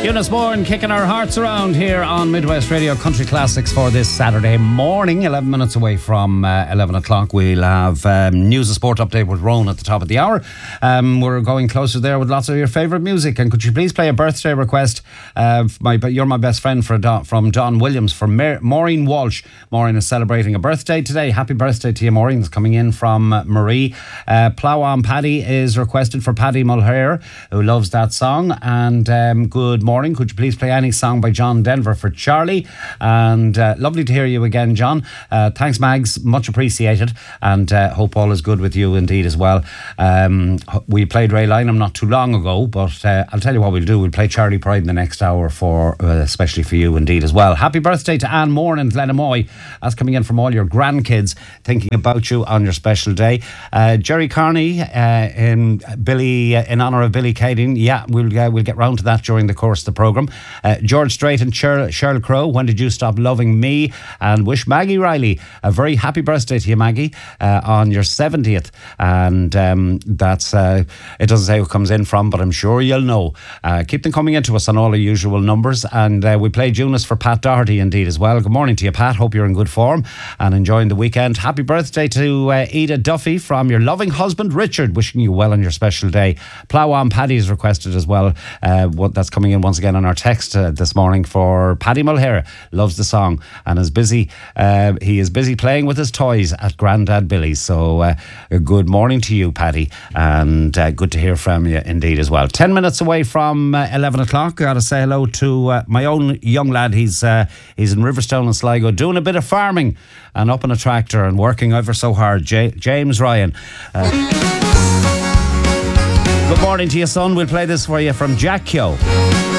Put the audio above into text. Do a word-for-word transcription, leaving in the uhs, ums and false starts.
Eunice Bourne kicking our hearts around here on Midwest Radio Country Classics for this Saturday morning. eleven minutes away from uh, eleven o'clock. We'll have um, news and sport update with Rowan at the top of the hour. Um, we're going closer there with lots of your favourite music. And could you please play a birthday request? Uh, my, You're my best friend for Don, from Don Williams for Mar- Maureen Walsh. Maureen is celebrating a birthday today. Happy birthday to you, Maureen. It's coming in from uh, Marie. Uh, Plough on Paddy is requested for Paddy Mulher, who loves that song. And um, good morning. Could you please play any song by John Denver for Charlie? And uh, lovely to hear you again, John. Uh, thanks, Mags. Much appreciated. And uh, hope all is good with you indeed as well. Um, we played Ray Lynham not too long ago, but uh, I'll tell you what we'll do. We'll play Charlie Pride in the next hour, for uh, especially for you indeed as well. Happy birthday to Anne Moore and Glenamoy. That's coming in from all your grandkids thinking about you on your special day. Uh, Jerry Carney uh, in Billy uh, in honour of Billy Cading. Yeah, we'll uh, we'll get round to that during the course of the programme. Uh, George Strait and Cheryl, Cheryl Crow, when did you stop loving me? And wish Maggie Riley a very happy birthday to you, Maggie, uh, on your seventieth. And um, that's, uh, it doesn't say who comes in from, but I'm sure you'll know. Uh, keep them coming into us on all the usual numbers. And uh, we played Eunice for Pat Doherty indeed as well. Good morning to you, Pat. Hope you're in good form and enjoying the weekend. Happy birthday to uh, Eda Duffy from your loving husband, Richard. Wishing you well on your special day. Plough on Paddy is requested as well. Uh, what that's coming in once again on our text uh, this morning for Paddy Mulher. Loves the song and is busy. Uh, he is busy playing with his toys at Grandad Billy's. So uh, good morning to you, Paddy, and uh, good to hear from you indeed as well. Ten minutes away from uh, eleven o'clock. Got to say hello to uh, my own young lad. He's uh, he's in Riverstone and Sligo doing a bit of farming and up on a tractor and working ever so hard. J- James Ryan. Uh, Good morning to you, son. We'll play this for you from Jack Kyo.